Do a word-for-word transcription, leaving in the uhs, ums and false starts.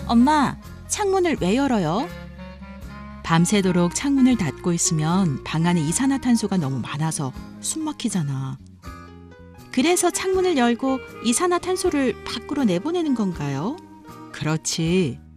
엄마, 창문을 왜 열어요? 밤새도록 창문을 닫고 있으면 방 안에 이산화탄소가 너무 많아서 숨 막히잖아. 그래서 창문을 열고 이산화탄소를 밖으로 내보내는 건가요? 그렇지.